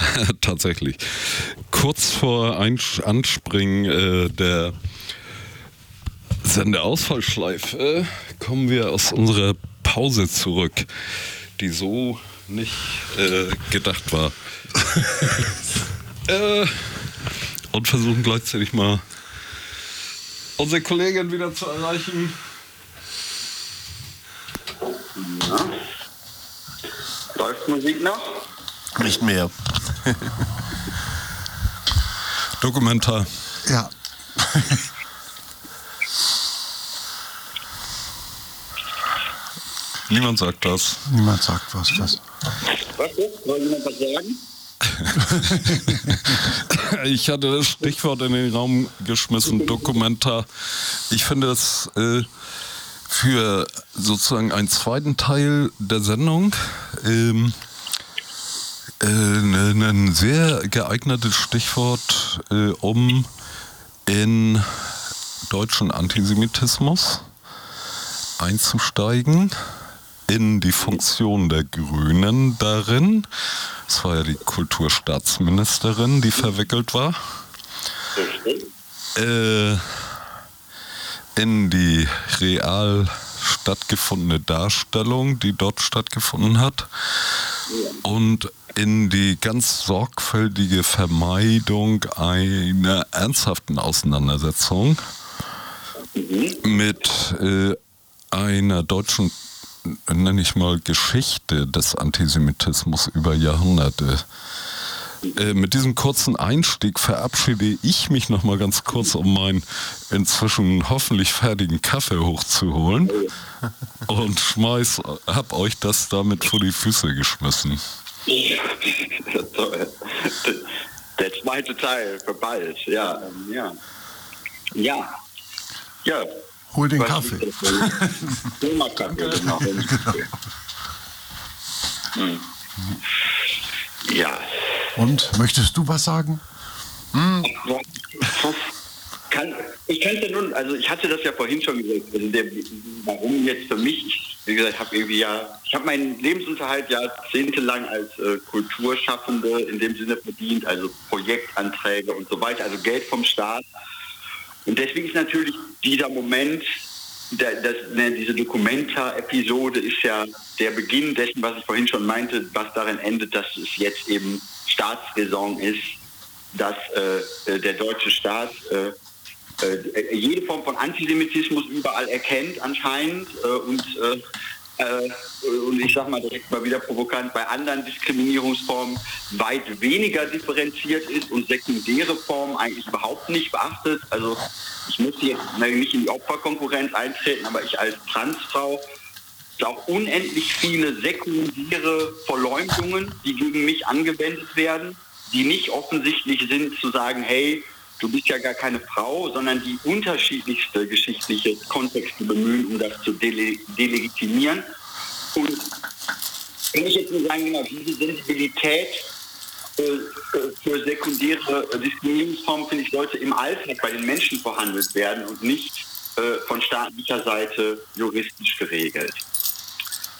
Tatsächlich. Kurz vor Anspringen der Sendeausfallschleife kommen wir aus unserer Pause zurück, die so nicht gedacht war. Und versuchen gleichzeitig mal unsere Kollegin wieder zu erreichen. Ja. Läuft Musik noch? Nicht mehr. Dokumentar. Ja. Niemand sagt das. Niemand sagt was. Das. Was ist? Soll jemand was sagen? Ich hatte das Stichwort in den Raum geschmissen, Dokumentar. Ich finde das für sozusagen einen zweiten Teil der Sendung ein sehr geeignetes Stichwort, um in deutschen Antisemitismus einzusteigen, in die Funktion der Grünen darin. Es war ja die Kulturstaatsministerin, die verwickelt war. In die real stattgefundene Darstellung, die dort stattgefunden hat. Und in die ganz sorgfältige Vermeidung einer ernsthaften Auseinandersetzung mit einer deutschen, nenne ich mal, Geschichte des Antisemitismus über Jahrhunderte. Mit diesem kurzen Einstieg verabschiede ich mich noch mal ganz kurz, um meinen inzwischen hoffentlich fertigen Kaffee hochzuholen und hab euch das damit vor die Füße geschmissen. Der zweite Teil für bald, ja. Hol den Kaffee. Hol mal Kaffee, genau. Ja. Und, möchtest du was sagen? Ich könnte nun, also ich hatte das ja vorhin schon gesagt, also warum jetzt für mich, wie gesagt, ich habe meinen Lebensunterhalt jahrzehntelang als Kulturschaffende in dem Sinne verdient, also Projektanträge und so weiter, also Geld vom Staat. Und deswegen ist natürlich dieser Moment, diese Dokumenta-Episode ist ja der Beginn dessen, was ich vorhin schon meinte, was darin endet, dass es jetzt eben Staatsräson ist, dass der deutsche Staat jede Form von Antisemitismus überall erkennt anscheinend und ich sag mal direkt mal wieder provokant, bei anderen Diskriminierungsformen weit weniger differenziert ist und sekundäre Formen eigentlich überhaupt nicht beachtet. Also ich muss jetzt nicht in die Opferkonkurrenz eintreten, aber ich als Transfrau auch unendlich viele sekundäre Verleumdungen, die gegen mich angewendet werden, die nicht offensichtlich sind zu sagen, hey, du bist ja gar keine Frau, sondern die unterschiedlichste geschichtliche Kontexte bemühen, um das zu delegitimieren. Und wenn ich jetzt nur sagen, genau, diese Sensibilität für sekundäre Diskriminierungsformen, finde ich, sollte im Alltag bei den Menschen verhandelt werden und nicht von staatlicher Seite juristisch geregelt.